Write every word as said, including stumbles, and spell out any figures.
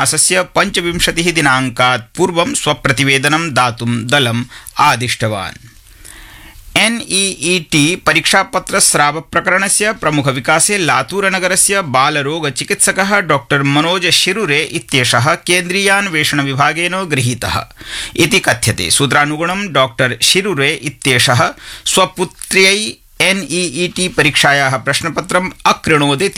मासस्य पञ्चविंशतिः दिनाङ्कात् पूर्वं स्वप्रतिवेदनं दातुं दलम् आदिष्टवान्। एन ई ई टी परीक्षापत्रस्राव प्रकरणस्य प्रमुखविकासे लातूरनगरस्य बालरोगचिकित्सकः डॉक्टर मनोज शिरुरे इत्येषः केन्द्रीयान्वेषणविभागेन गृहीतः इति कथ्यते। सूत्रानुगुणं डॉक्टर शिरुरे इत्येषः स्वपुत्र्यै एन ई ई टी परीक्षायाः प्रश्नपत्रम् अकृणोदिति।